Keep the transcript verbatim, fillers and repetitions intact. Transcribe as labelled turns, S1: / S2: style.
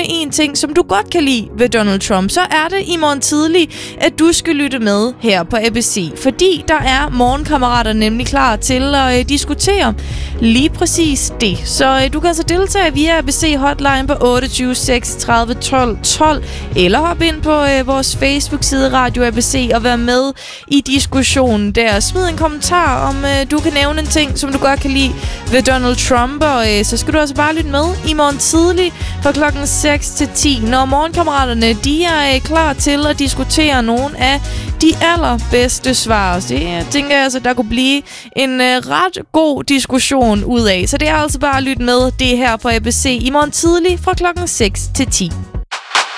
S1: en ting, som du godt kan lide ved Donald Trump, så er det i morgen tidlig, at du skal lytte med her på A B C. Fordi der er morgenkammerater nemlig klar til at øh, diskutere lige præcis det. Så øh, du kan altså deltage via A B C Hotline på otteogtyve seksogtredive tolv tolv, eller hop ind på øh, vores Facebook-side Radio A B C og være med i diskussionen der. Smid en kommentar, om øh, du kan nævne en ting, som du godt kan lide ved Donald Trump, og øh, så skal du altså bare lytte med i morgen tidlig fra klokken seks til ti, når morgenkammeraterne de er øh, klar til at diskutere nogle af de allerbedste svar. Så det jeg tænker jeg altså, der kunne blive en øh, ret god diskussion ud af. Så det er altså bare at lytte med det her på A B C i morgen tidlig fra klokken seks til ti.